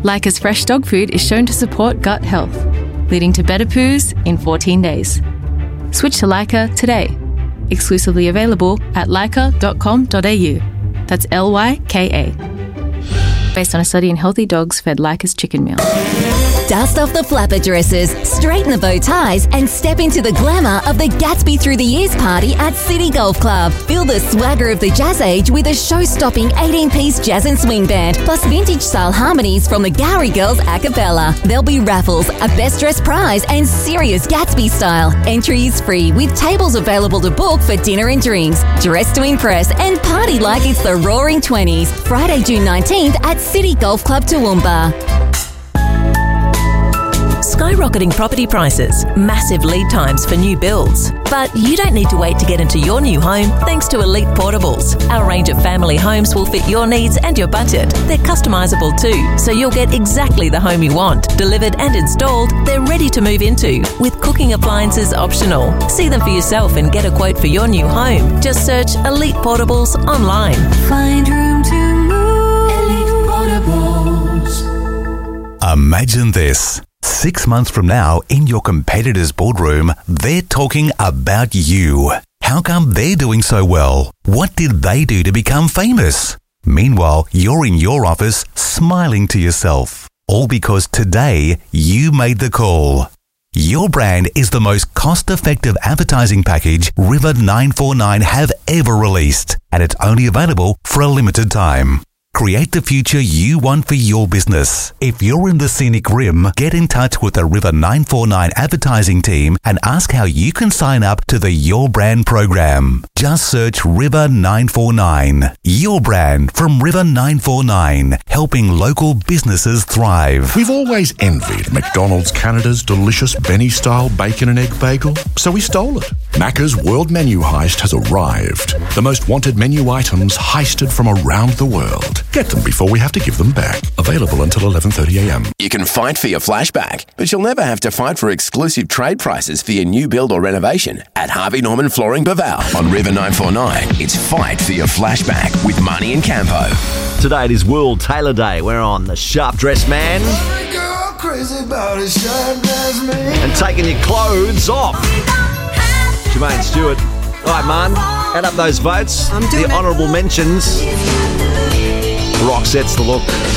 Leica's fresh dog food is shown to support gut health, leading to better poos in 14 days. Switch to Leica today. Exclusively available at leica.com.au. That's Lyka. Based on a study in healthy dogs fed Leica's chicken meal. Dust off the flapper dresses, straighten the bow ties, and step into the glamour of the Gatsby Through the Years party at City Golf Club. Feel the swagger of the jazz age with a show-stopping 18-piece jazz and swing band, plus vintage-style harmonies from the Gowrie Girls a cappella. There'll be raffles, a best dressed prize, and serious Gatsby style. Entry is free, with tables available to book for dinner and drinks. Dress to impress and party like it's the Roaring 20s. Friday, June 19th at City Golf Club, Toowoomba. Skyrocketing property prices, massive lead times for new builds. But you don't need to wait to get into your new home thanks to Elite Portables. Our range of family homes will fit your needs and your budget. They're customisable too, so you'll get exactly the home you want. Delivered and installed, they're ready to move into, with cooking appliances optional. See them for yourself and get a quote for your new home. Just search Elite Portables online. Find room to move. Elite Portables. Imagine this. 6 months from now, in your competitor's boardroom, they're talking about you. How come they're doing so well? What did they do to become famous? Meanwhile, you're in your office smiling to yourself. All because today you made the call. Your brand is the most cost-effective advertising package River 949 have ever released, and it's only available for a limited time. Create the future you want for your business. If you're in the Scenic Rim, get in touch with the River 949 advertising team and ask how you can sign up to the Your Brand program. Just search River 949. Your brand from River 949, helping local businesses thrive. We've always envied McDonald's Canada's delicious Benny-style bacon and egg bagel, so we stole it. Macca's World Menu Heist has arrived. The most wanted menu items heisted from around the world. Get them before we have to give them back. Available until 11:30am. You can fight for your flashback, but you'll never have to fight for exclusive trade prices for your new build or renovation at Harvey Norman Flooring Baval. On River 949, it's Fight for your flashback with Marnie and Campo. Today it is World Tailor Day. We're on the Sharp Dress Man. And taking your clothes off. Jermaine Stewart. All right, man, add up those votes. I'm doing the honourable mentions. Rock sets the look.